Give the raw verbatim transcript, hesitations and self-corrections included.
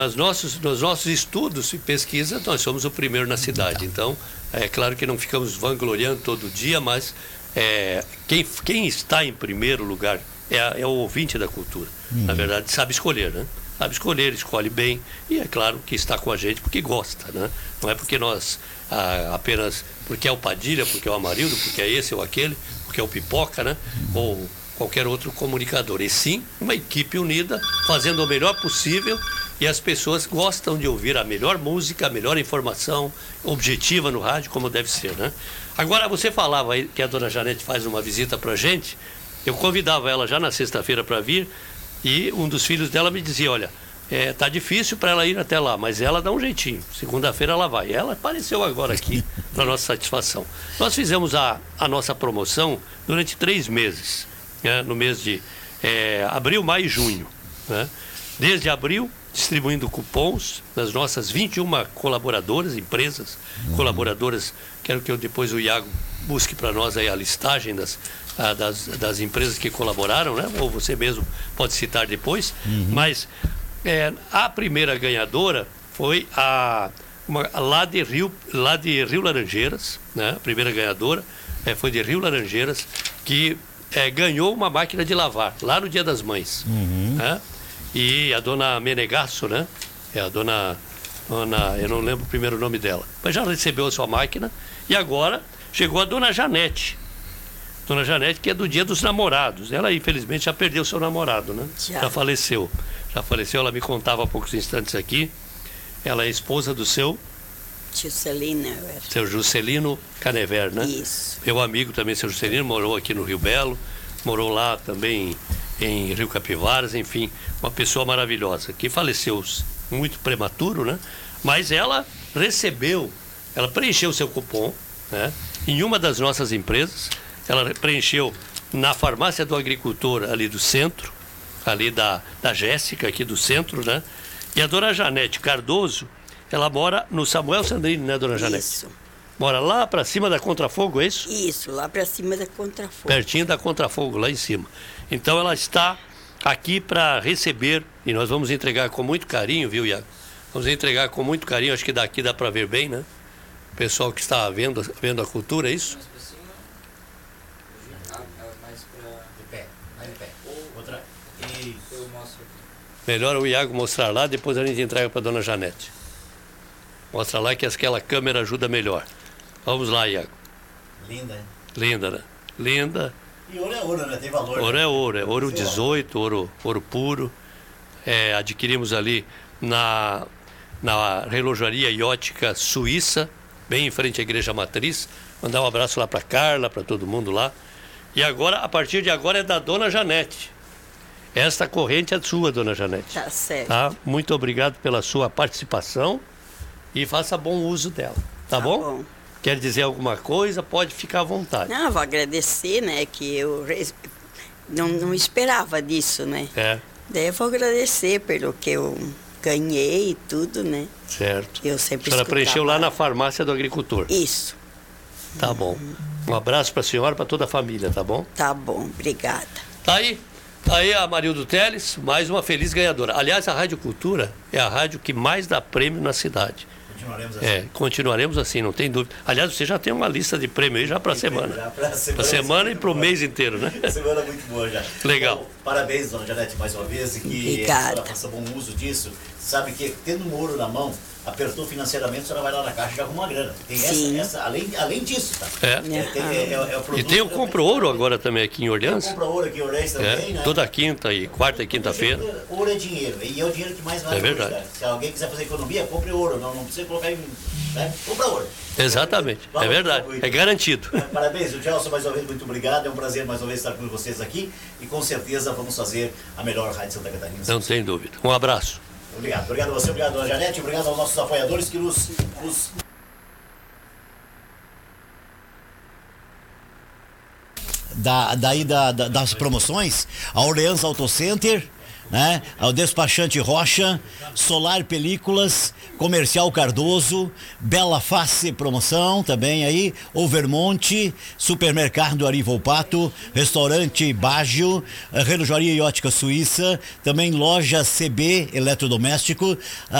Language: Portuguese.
Nos nossos, nos nossos estudos e pesquisa, nós somos o primeiro na cidade. Então, é claro que não ficamos vangloriando todo dia, mas é, quem, quem está em primeiro lugar é, é o ouvinte da cultura. Hum. Na verdade, sabe escolher, né? Sabe escolher, escolhe bem, e é claro que está com a gente porque gosta, né? Não é porque nós ah, apenas, porque é o Padilha, porque é o Amarildo, porque é esse ou aquele, porque é o Pipoca, né? Hum. Ou qualquer outro comunicador. E sim, uma equipe unida, fazendo o melhor possível, e as pessoas gostam de ouvir a melhor música, a melhor informação, objetiva no rádio, como deve ser, né? Agora, você falava aí que a dona Janete faz uma visita pra gente, eu convidava ela já na sexta-feira para vir, e um dos filhos dela me dizia, olha, é, tá difícil para ela ir até lá, mas ela dá um jeitinho, segunda-feira ela vai. Ela apareceu agora aqui, para nossa satisfação. Nós fizemos a, a nossa promoção durante três meses, né? No mês de é, abril, maio e junho, né? Desde abril, distribuindo cupons nas nossas vinte e uma colaboradoras, empresas uhum. colaboradoras. Quero que eu, depois o Iago busque para nós aí a listagem das, a, das, das empresas que colaboraram, né? Ou você mesmo pode citar depois. Uhum. Mas é, a primeira ganhadora foi a, uma, lá, de Rio, lá de Rio Laranjeiras, né? A primeira ganhadora é, foi de Rio Laranjeiras, que é, ganhou uma máquina de lavar, lá no Dia das Mães. Uhum. Né? E a dona Menegasso, né? É a dona, dona, eu não lembro o primeiro nome dela, mas já recebeu a sua máquina. E agora chegou a dona Janete. Dona Janete, que é do Dia dos Namorados. Ela, infelizmente, já perdeu seu namorado, né? Já. já faleceu. Já faleceu, ela me contava há poucos instantes aqui. Ela é esposa do seu... Juscelino. Seu Juscelino Canever, né? Isso. Meu amigo também, seu Juscelino, morou aqui no Rio Belo. Morou lá também em Rio Capivaras, enfim, uma pessoa maravilhosa, que faleceu muito prematuro, né? Mas ela recebeu, ela preencheu seu cupom, né? Em uma das nossas empresas, ela preencheu na farmácia do agricultor ali do centro, ali da, da Jéssica, aqui do centro, né? E a dona Janete Cardoso, ela mora no Samuel Sandrini, né, dona Janete? Isso. Mora lá para cima da Contrafogo, é isso? Isso, lá para cima da Contrafogo. Pertinho da Contrafogo, lá em cima. Então ela está aqui para receber, e nós vamos entregar com muito carinho, viu, Iago? Vamos entregar com muito carinho, acho que daqui dá para ver bem, né? O pessoal que está vendo, vendo a cultura, é isso? Mais para de pé, mais de pé. Outra. Isso. Eu mostro aqui. Melhor o Iago mostrar lá, depois a gente entrega para a dona Janete. Mostra lá que aquela câmera ajuda melhor. Vamos lá, Iago. Linda, hein? Linda, né? Linda. E ouro é ouro, né? Tem valor. Ouro né? é ouro, é ouro dezoito, ouro, ouro puro. É, adquirimos ali na, na relojaria e ótica suíça, bem em frente à Igreja Matriz. Mandar um abraço lá para Carla, para todo mundo lá. E agora, a partir de agora, é da dona Janete. Esta corrente é sua, dona Janete. Tá certo. Tá? Muito obrigado pela sua participação e faça bom uso dela. Tá, tá bom? bom. Quer dizer alguma coisa? Pode ficar à vontade. Não, vou agradecer, né? Que eu não, não esperava disso, né? É. Daí eu vou agradecer pelo que eu ganhei e tudo, né? Certo. Eu sempre A senhora escutava. preencheu lá na farmácia do agricultor. Isso. Tá bom. Um abraço para a senhora, para toda a família, tá bom? Tá bom, obrigada. Tá aí. Tá aí a Marildo Teles, mais uma feliz ganhadora. Aliás, a Rádio Cultura é a rádio que mais dá prêmio na cidade. Continuaremos assim. É, continuaremos assim, não tem dúvida. Aliás, você já tem uma lista de prêmios aí já para a semana. Já para a semana. Para semana e para o mês inteiro, né? Semana muito boa já. Legal. Bom, parabéns, dona Janete, mais uma vez. E que Obrigada. a senhora faça bom uso disso. Sabe que tendo um ouro na mão, apertou financeiramente, a senhora vai lá na caixa e já arruma uma grana. Tem essa, essa, além, além disso, tá? É. É, tem, é, é, é o E tem o Compro Ouro agora também aqui em Orleans. Compra ouro aqui em Orleans também, É, né? toda quinta e quarta e quinta-feira. Ouro é dinheiro, e é o dinheiro que mais vale. É verdade. Hoje, se alguém quiser fazer economia, compre ouro, não, não precisa colocar em... Né? Compra ouro. Exatamente, é verdade, é garantido. Parabéns, o Gelson, mais uma vez, muito obrigado. É um prazer mais uma vez estar com vocês aqui e com certeza vamos fazer a melhor rádio de Santa Catarina. Não tem dúvida. Um abraço. Obrigado, obrigado a você, obrigado a Janete, obrigado aos nossos apoiadores que nos... nos... Da, daí da, da, das promoções, a Orleans Auto Center, né? Ao Despachante Rocha, Solar Películas, Comercial Cardoso, Bela Face Promoção também aí, Overmonte, Supermercado Ari Volpato, Restaurante Baggio, Relojoaria e Ótica Suíça, também Loja C B Eletrodoméstico,